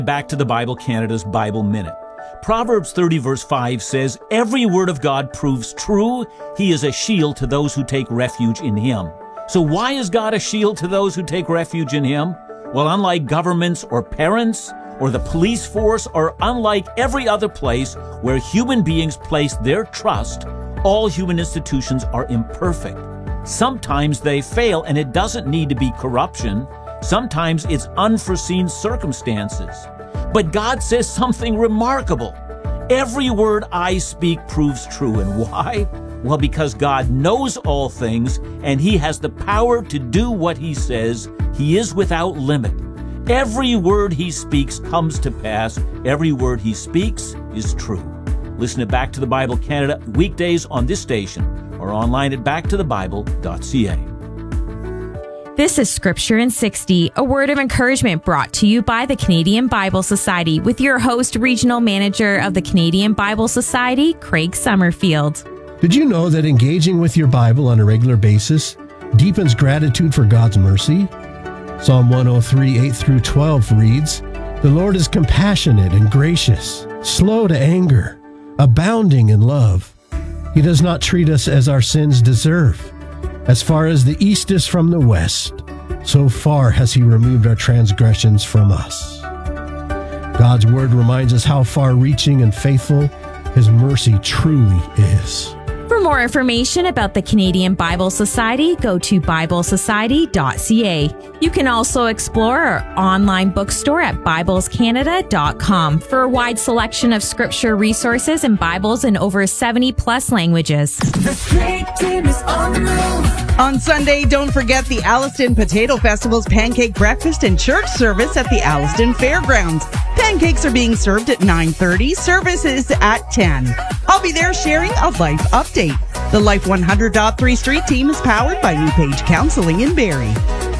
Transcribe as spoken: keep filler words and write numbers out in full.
Back to the Bible Canada's Bible Minute. Proverbs thirty verse five says, "Every word of God proves true. He is a shield to those who take refuge in him." So why is God a shield to those who take refuge in him? Well, unlike governments or parents or the police force, or unlike every other place where human beings place their trust, all human institutions are imperfect. Sometimes they fail, and it doesn't need to be corruption. Sometimes it's unforeseen circumstances. But God says something remarkable. Every word I speak proves true. And why? Well, because God knows all things, and he has the power to do what he says. He is without limit. Every word he speaks comes to pass. Every word he speaks is true. Listen to Back to the Bible Canada weekdays on this station or online at back to the bible dot c a. This is Scripture in sixty, a word of encouragement brought to you by the Canadian Bible Society with your host, Regional Manager of the Canadian Bible Society, Craig Summerfield. Did you know that engaging with your Bible on a regular basis deepens gratitude for God's mercy? Psalm one oh three, eight through twelve reads, "The Lord is compassionate and gracious, slow to anger, abounding in love. He does not treat us as our sins deserve. As far as the east is from the west, so far has he removed our transgressions from us." God's word reminds us how far-reaching and faithful his mercy truly is. For more information about the Canadian Bible Society, go to bible society dot c a. You can also explore our online bookstore at bibles canada dot com for a wide selection of scripture resources and Bibles in over seventy plus languages. The great team is on the move. On Sunday, don't forget the Alliston Potato Festival's pancake breakfast and church service at the Alliston Fairgrounds. Pancakes are being served at nine thirty. Service is at ten. I'll be there sharing a life update. The Life one hundred point three Street team is powered by New Page Counseling in Barrie.